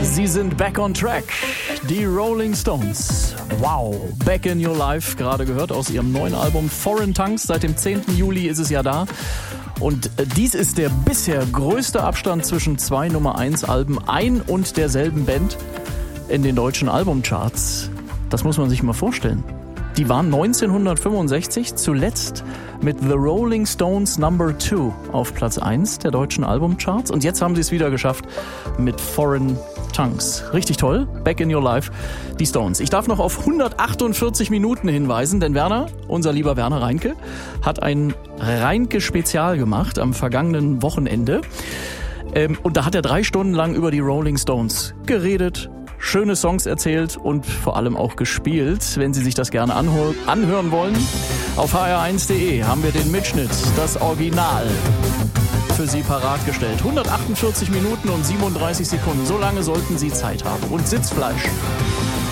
Sie sind back on track. Die Rolling Stones. Wow, Back in Your Life, gerade gehört aus ihrem neuen Album Foreign Tongues. Seit dem 10. Juli ist es ja da. Und dies ist der bisher größte Abstand zwischen zwei Nummer-1-Alben ein und derselben Band in den deutschen Albumcharts. Das muss man sich mal vorstellen. Die waren 1965 zuletzt mit The Rolling Stones No. 2 auf Platz 1 der deutschen Albumcharts. Und jetzt haben sie es wieder geschafft mit Foreign Tongues. Richtig toll. Back in Your Life, die Stones. Ich darf noch auf 148 Minuten hinweisen, denn Werner, unser lieber Werner Reinke, hat ein Reinke-Spezial gemacht am vergangenen Wochenende. Und da hat er 3 Stunden lang über die Rolling Stones geredet, schöne Songs erzählt und vor allem auch gespielt. Wenn Sie sich das gerne anhören wollen, auf hr1.de haben wir den Mitschnitt, das Original, für Sie parat gestellt. 148 Minuten und 37 Sekunden, so lange sollten Sie Zeit haben. Und Sitzfleisch